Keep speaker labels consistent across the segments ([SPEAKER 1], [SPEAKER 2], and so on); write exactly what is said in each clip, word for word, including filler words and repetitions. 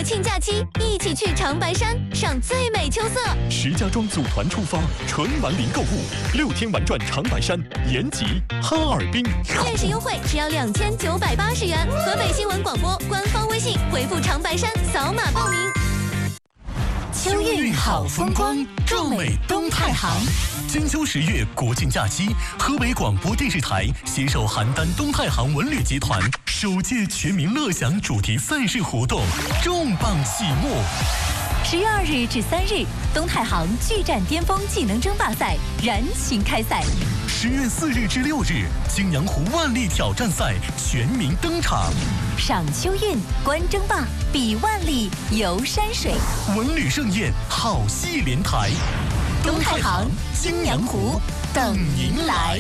[SPEAKER 1] 国庆假期，一起去长白山赏最美秋色。
[SPEAKER 2] 石家庄组团出发，纯玩林购物，六天玩转长白山、延吉、哈尔滨。
[SPEAKER 1] 限时优惠只要两千九百八十元。河北新闻广播官方微信回复长白山扫码报名。
[SPEAKER 2] 秋韵好风光，壮美东太行。金秋十月国庆假期，河北广播电视台携手邯郸东太行文旅集团首届全民乐享主题赛事活动重磅启幕。
[SPEAKER 3] 十月二日至三日，东太行巨战巅峰技能争霸赛燃情开赛。
[SPEAKER 2] 十月四日至六日，青阳湖万历挑战赛全民登场。
[SPEAKER 3] 赏秋韵，观争霸，比万历，游山水，
[SPEAKER 2] 文旅盛宴，好戏连台。
[SPEAKER 3] 东太行，青阳湖，等您来。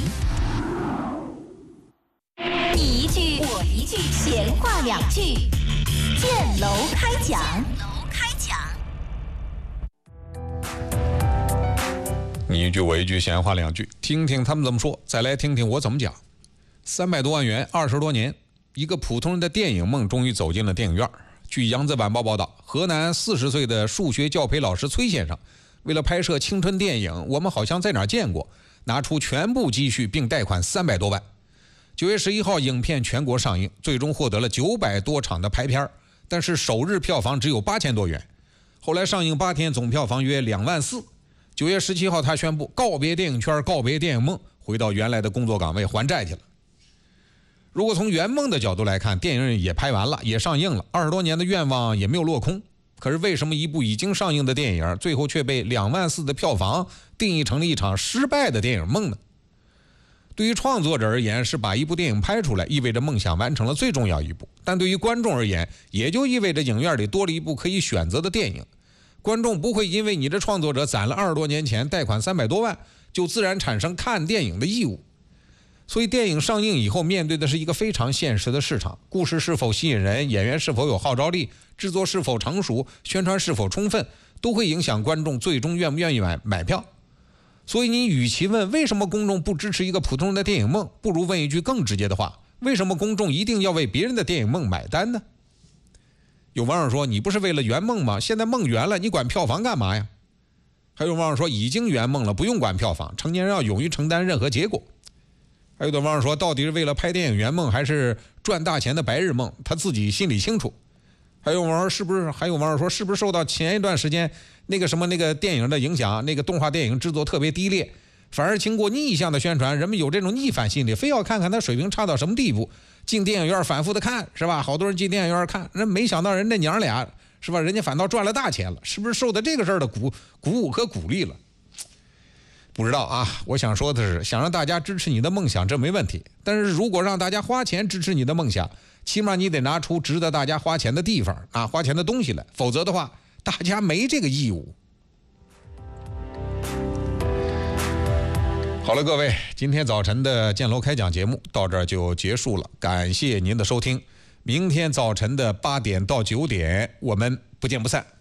[SPEAKER 3] 你一句，我一句，闲话两句，建楼开讲。楼开讲。
[SPEAKER 4] 你一句我一句，闲话两句，听听他们怎么说，再来听听我怎么讲。三百多万元，二十多年，一个普通人的电影梦终于走进了电影院。据扬子晚报报道，河南四十岁的数学教培老师崔先生，为了拍摄青春电影《我们好像在哪儿见过》，拿出全部积蓄并贷款三百多万。九月十一号，影片全国上映，最终获得了九百多场的排片，但是首日票房只有八千多元。后来上映八天，总票房约两万四。九月十七号，他宣布告别电影圈，告别电影梦，回到原来的工作岗位还债去了。如果从圆梦的角度来看，电影也拍完了，也上映了，二十多年的愿望也没有落空。可是为什么一部已经上映的电影，最后却被两万四的票房定义成了一场失败的电影梦呢？对于创作者而言，是把一部电影拍出来，意味着梦想完成了最重要一步；但对于观众而言，也就意味着影院里多了一部可以选择的电影。观众不会因为你的创作者攒了二十多年前贷款三百多万，就自然产生看电影的义务。所以电影上映以后，面对的是一个非常现实的市场，故事是否吸引人，演员是否有号召力，制作是否成熟，宣传是否充分，都会影响观众最终愿不愿意买买票。所以你与其问为什么公众不支持一个普通人的电影梦，不如问一句更直接的话，为什么公众一定要为别人的电影梦买单呢？有网友说，你不是为了圆梦吗？现在梦圆了，你管票房干嘛呀？还有网友说，已经圆梦了，不用管票房，成年人要勇于承担任何结果。还有的网友说，到底是为了拍电影圆梦，还是赚大钱的白日梦，他自己心里清楚。还有网友是不是还有网友说，是不是受到前一段时间那个什么那个电影的影响，那个动画电影制作特别低劣，反而经过逆向的宣传，人们有这种逆反心理，非要看看他水平差到什么地步，进电影院反复的看，是吧？好多人进电影院看，人没想到人家娘俩，是吧？人家反倒赚了大钱了，是不是受到这个事儿的鼓鼓舞和鼓励了？不知道啊，我想说的是，想让大家支持你的梦想，这没问题。但是如果让大家花钱支持你的梦想，起码你得拿出值得大家花钱的地方啊，花钱的东西来，否则的话，大家没这个义务。好了，各位，今天早晨的建楼开讲节目到这儿就结束了，感谢您的收听。明天早晨的八点到九点，我们不见不散。